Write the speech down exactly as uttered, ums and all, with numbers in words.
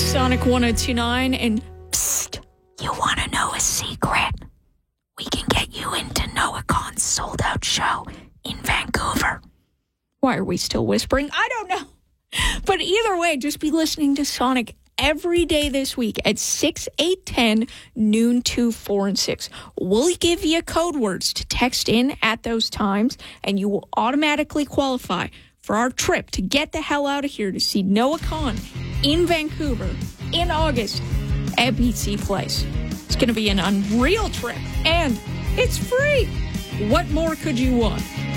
Sonic one oh two point nine, and psst, you want to know a secret? We can get you into NoahCon's sold-out show in Vancouver. Why are we still whispering? I don't know. But either way, just be listening to Sonic every day this week at six, eight, ten, noon, two, four, and six. We'll give you code words to text in at those times, and you will automatically qualify for our trip to get the hell out of here to see NoahCon in Vancouver in August at B C Place. It's going to be an unreal trip, and it's free. What more could you want?